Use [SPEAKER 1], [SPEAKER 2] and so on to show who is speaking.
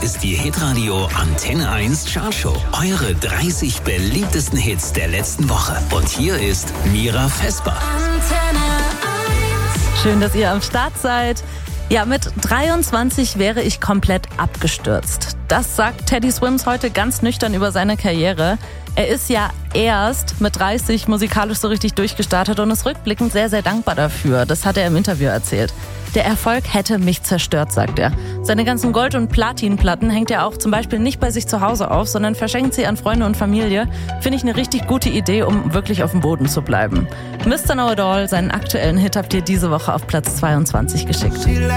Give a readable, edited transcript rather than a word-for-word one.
[SPEAKER 1] ist die Hitradio Antenne 1 Chartshow. Eure 30 beliebtesten Hits der letzten Woche. Und hier ist Mira Vesper.
[SPEAKER 2] Schön, dass ihr am Start seid. Ja, mit 23 wäre ich komplett abgestürzt. Das sagt Teddy Swims heute ganz nüchtern über seine Karriere. Er ist ja erst mit 30 musikalisch so richtig durchgestartet und ist rückblickend sehr, sehr dankbar dafür. Das hat er im Interview erzählt. Der Erfolg hätte mich zerstört, sagt er. Seine ganzen Gold- und Platinplatten hängt er auch zum Beispiel nicht bei sich zu Hause auf, sondern verschenkt sie an Freunde und Familie. Finde ich eine richtig gute Idee, um wirklich auf dem Boden zu bleiben. Mr. Know It All, seinen aktuellen Hit, habt ihr diese Woche auf Platz 22 geschickt.